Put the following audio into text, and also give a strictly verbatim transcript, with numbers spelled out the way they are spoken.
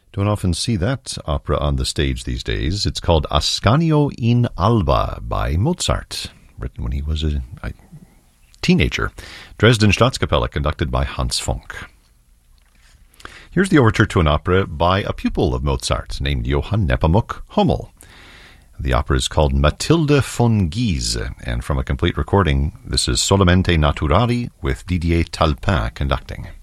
Don't often see that opera on the stage these days. It's called Ascanio in Alba by Mozart, written when he was a, a teenager. Dresden Staatskapelle, conducted by Hans Funk. Here's the overture to an opera by a pupil of Mozart named Johann Nepomuk Hummel. The opera is called Mathilde von Guise, and from a complete recording, this is Solamente Naturali with Didier Talpin conducting.